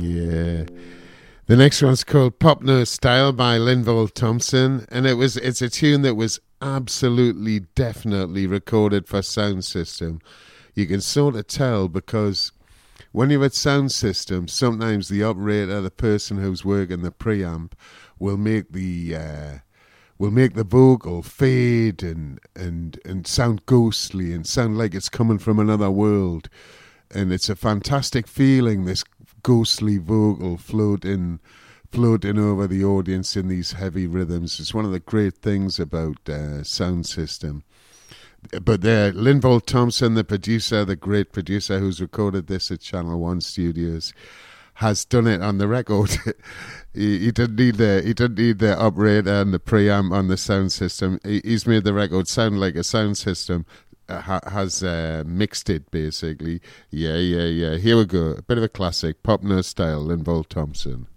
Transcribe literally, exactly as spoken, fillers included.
Yeah. The next one's called Pop Nose Style by Linval Thompson, and it was it's a tune that was absolutely, definitely recorded for sound system. You can sort of tell because when you're at sound system, sometimes the operator, the person who's working the preamp, will make the uh, will make the vocal fade and and and sound ghostly and sound like it's coming from another world. And it's a fantastic feeling, this ghostly vocal floating, floating over the audience in these heavy rhythms. It's one of the great things about uh, sound system. But there, Linval Thompson, the producer, the great producer who's recorded this at Channel One Studios, has done it on the record. he, he didn't need the he didn't need the operator and the preamp on the sound system. He, he's made the record sound like a sound system. Uh, ha, has uh, mixed it basically. Yeah, yeah, yeah. Here we go. A bit of a classic, Pop Nose Style, Linval Thompson.